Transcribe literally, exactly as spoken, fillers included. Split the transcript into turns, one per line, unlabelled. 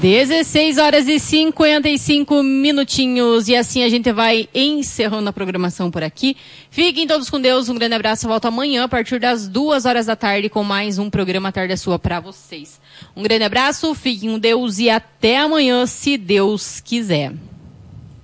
dezesseis horas e cinquenta e cinco minutinhos, e assim a gente vai encerrando a programação por aqui. Fiquem todos com Deus, um grande abraço, eu volto amanhã a partir das duas horas da tarde com mais um programa Tarde é Sua para vocês. Um grande abraço, fiquem com Deus e até amanhã, se Deus quiser.